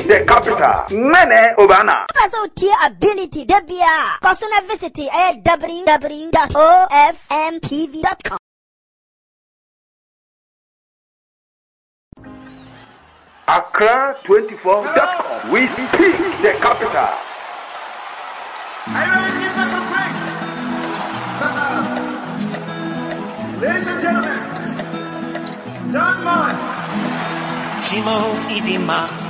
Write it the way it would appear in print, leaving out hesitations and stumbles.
the capital. Mene Obana. Also, tier ability, Debia. Personal visit at www.ofmtv.com. Accra24.com. We speak the capital. Are you ready to give us some praise? Ladies and gentlemen, Don Moen. Shimo Idima.